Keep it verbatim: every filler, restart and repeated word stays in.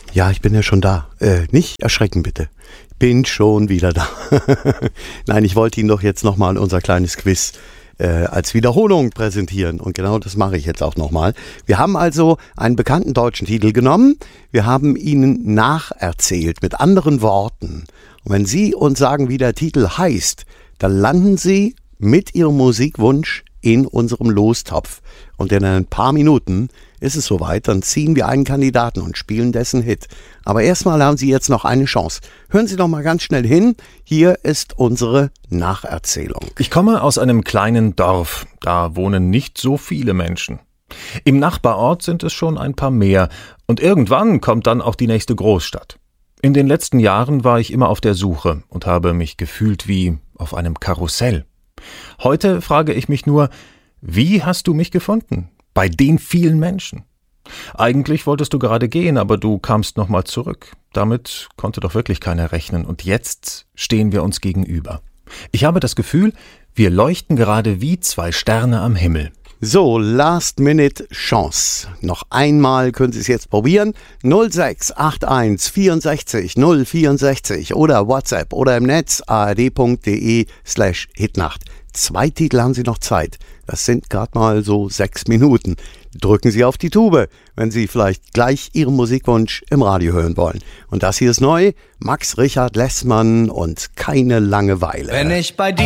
Ja, ich bin ja schon da. Äh, nicht erschrecken bitte. Bin schon wieder da. Nein, ich wollte Ihnen doch jetzt nochmal unser kleines Quiz äh, als Wiederholung präsentieren. Und genau das mache ich jetzt auch nochmal. Wir haben also einen bekannten deutschen Titel genommen. Wir haben Ihnen nacherzählt mit anderen Worten. Und wenn Sie uns sagen, wie der Titel heißt, dann landen Sie mit Ihrem Musikwunsch in unserem Lostopf. Und in ein paar Minuten ist es soweit, dann ziehen wir einen Kandidaten und spielen dessen Hit. Aber erstmal haben Sie jetzt noch eine Chance. Hören Sie doch mal ganz schnell hin. Hier ist unsere Nacherzählung. Ich komme aus einem kleinen Dorf. Da wohnen nicht so viele Menschen. Im Nachbarort sind es schon ein paar mehr. Und irgendwann kommt dann auch die nächste Großstadt. In den letzten Jahren war ich immer auf der Suche und habe mich gefühlt wie auf einem Karussell. Heute frage ich mich nur, wie hast du mich gefunden? Bei den vielen Menschen. Eigentlich wolltest du gerade gehen, aber du kamst nochmal zurück. Damit konnte doch wirklich keiner rechnen. Und jetzt stehen wir uns gegenüber. Ich habe das Gefühl, wir leuchten gerade wie zwei Sterne am Himmel. So, Last Minute Chance. Noch einmal können Sie es jetzt probieren. null sechs acht eins vierundsechzig null vierundsechzig oder WhatsApp oder im Netz ard.de slash Hitnacht. Zwei Titel haben Sie noch Zeit. Das sind gerade mal so sechs Minuten. Drücken Sie auf die Tube, wenn Sie vielleicht gleich Ihren Musikwunsch im Radio hören wollen. Und das hier ist neu. Max Richard Lessmann und Keine Langeweile. Wenn ich bei dir